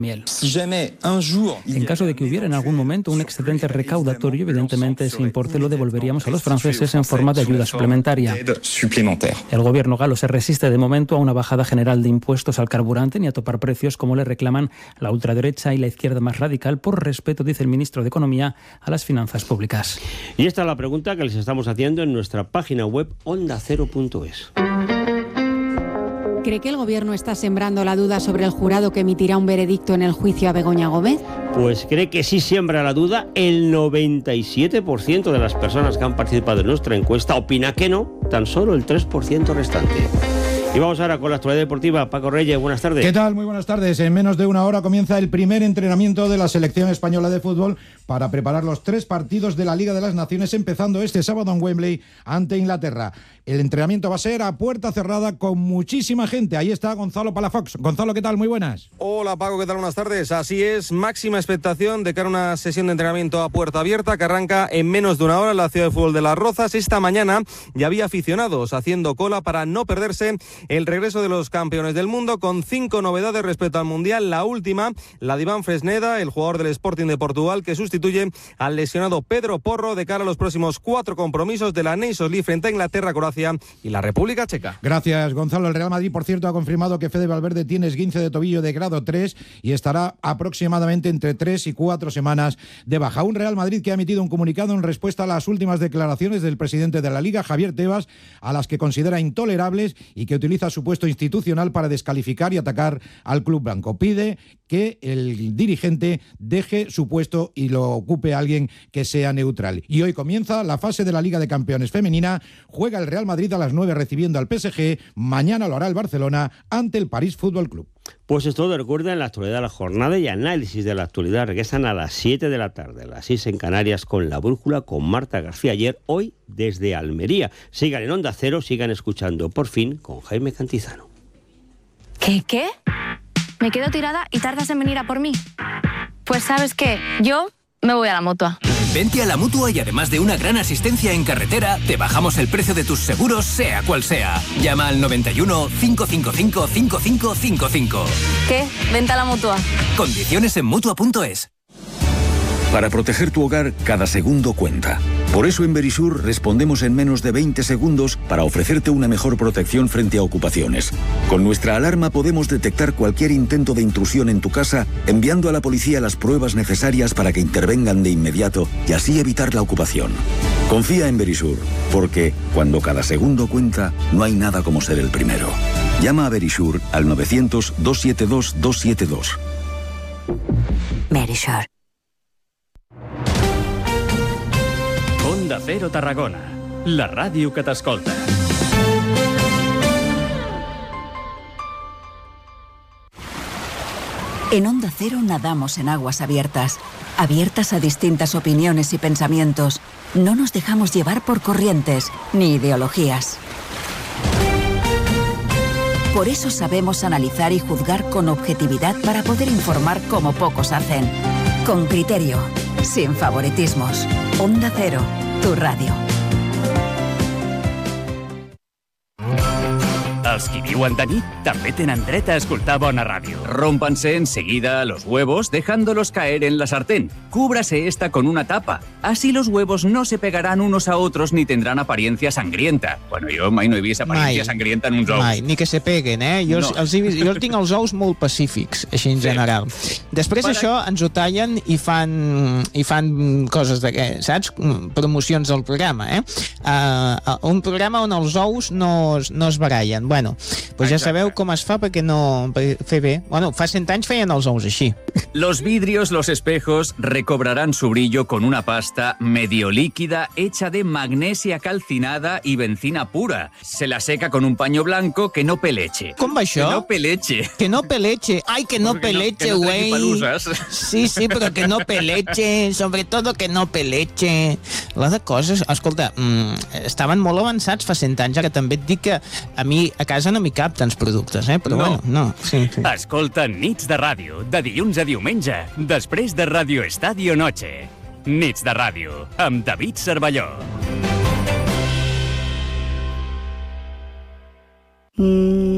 miel. En caso de que hubiera en algún momento un excedente recaudatorio, evidentemente ese importe lo devolveríamos a los franceses en forma de ayuda suplementaria. El gobierno galo se resiste de momento a una bajada general de impuestos al carburante ni a topar precios como le reclaman la ultraderecha y la izquierda más radical por respeto, dice el ministro de Economía, a las finanzas públicas. Y esta es la pregunta que les estamos haciendo en nuestra página web ondacero.es. ¿Cree que el Gobierno está sembrando la duda sobre el jurado que emitirá un veredicto en el juicio a Begoña Gómez? Pues cree que sí siembra la duda. El 97% de las personas que han participado en nuestra encuesta opina que no, tan solo el 3% restante. Y vamos ahora con la actualidad deportiva. Paco Reyes, buenas tardes. ¿Qué tal? Muy buenas tardes. En menos de una hora comienza el primer entrenamiento de la selección española de fútbol para preparar los 3 partidos de la Liga de las Naciones, empezando este sábado en Wembley ante Inglaterra. El entrenamiento va a ser a puerta cerrada con muchísima gente. Ahí está Gonzalo Palafox. Gonzalo, ¿qué tal? Muy buenas. Hola Paco, ¿qué tal? Buenas tardes. Así es, máxima expectación de cara a una sesión de entrenamiento a puerta abierta que arranca en menos de una hora en la ciudad de fútbol de Las Rozas. Esta mañana ya había aficionados haciendo cola para no perderse el regreso de los campeones del mundo, con 5 novedades respecto al Mundial. La última, la de Iván Fresneda, el jugador del Sporting de Portugal, que sustituye al lesionado Pedro Porro de cara a los próximos 4 compromisos de la Nations League frente a Inglaterra, Croacia y la República Checa. Gracias, Gonzalo. El Real Madrid, por cierto, ha confirmado que Fede Valverde tiene esguince de tobillo de grado 3 y estará aproximadamente entre 3 y 4 semanas de baja. Un Real Madrid que ha emitido un comunicado en respuesta a las últimas declaraciones del presidente de la Liga, Javier Tebas, a las que considera intolerables y que utiliza su puesto institucional para descalificar y atacar al club blanco. Pide que el dirigente deje su puesto y lo ocupe alguien que sea neutral. Y hoy comienza la fase de la Liga de Campeones femenina. Juega el Real Madrid a las 9 recibiendo al PSG. Mañana lo hará el Barcelona ante el París Fútbol Club. Pues es todo. Recuerden la actualidad de la jornada y análisis de la actualidad. Regresan a las 7 de la tarde, a las 6 en Canarias, con La Brújula, con Marta García Ayer, hoy desde Almería. Sigan en Onda Cero, sigan escuchando Por Fin con Jaime Cantizano. ¿Qué? ¿Me quedo tirada y tardas en venir a por mí? Pues ¿sabes qué? Yo me voy a la Mutua. Vente a la Mutua y además de una gran asistencia en carretera, te bajamos el precio de tus seguros, sea cual sea. Llama al 91 555 5555. ¿Qué? Vente a la Mutua. Condiciones en Mutua.es. Para proteger tu hogar, cada segundo cuenta. Por eso en Verisur respondemos en menos de 20 segundos para ofrecerte una mejor protección frente a ocupaciones. Con nuestra alarma podemos detectar cualquier intento de intrusión en tu casa, enviando a la policía las pruebas necesarias para que intervengan de inmediato y así evitar la ocupación. Confía en Verisur, porque cuando cada segundo cuenta, no hay nada como ser el primero. Llama a Verisur al 900-272-272. Verisur. Onda Cero Tarragona, la ràdio que t'escolta. En Onda Cero nadamos en aguas abiertas, abiertas a distintas opiniones y pensamientos. No nos dejamos llevar por corrientes ni ideologías. Por eso sabemos analizar y juzgar con objetividad para poder informar como pocos hacen. Con criterio, sin favoritismos. Onda Cero, tu ràdio. Els qui viuen de nit també tenen dret a escoltar bona ràdio. Rómpanse enseguida los huevos dejándolos caer en la sartén. Cúbrase esta con una tapa. Así los huevos no se pegarán unos a otros ni tendrán apariencia sangrienta. Bueno, jo mai no he vist apariencia sangrienta en uns ous. Mai, ni que se peguen, eh? Jo tinc els ous molt pacífics, així en general. Després això ens ho tallen i fan coses d'aquest, saps? Promocions del programa, eh? Un programa on els ous no es barallen. Bueno, pues ja sabeu com es fa perquè no... per fer bé. Bueno, fa 100 anys feien els ous així. Los vidrios, los espejos recobrarán su brillo con una pasta medio líquida hecha de magnesia calcinada y benzina pura. Se la seca con un paño blanco que no peleche. Com va això? Que no peleche. Que no peleche. Ai, que no peleche, güey. Sí, però que no peleche. Sobre todo que no peleche. Les de coses... Escolta, estaven molt avançats fa 100 anys. Ara també et dic que a mi a casa no m'hi cap tants productes, eh? Però bueno, no. Sí. Escolta Nits de Ràdio, de dilluns a diumenge, després de Radio Estadio Noche. Nits de Ràdio, amb David Cervelló.